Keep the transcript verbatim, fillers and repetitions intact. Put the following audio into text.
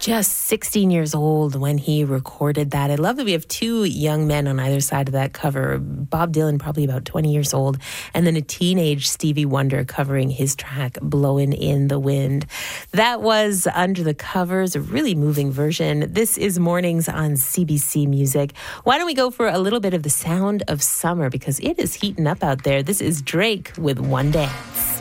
Just sixteen years old when he recorded that. I love that we have two young men on either side of that cover. Bob Dylan, probably about twenty years old, and then a teenage Stevie Wonder covering his track, Blowin' in the Wind. That was Under the Covers, a really moving version. This is Mornings on C B C Music. Why don't we go for a little bit of the sound of summer, because it is heating up out there. This is Drake with One Dance.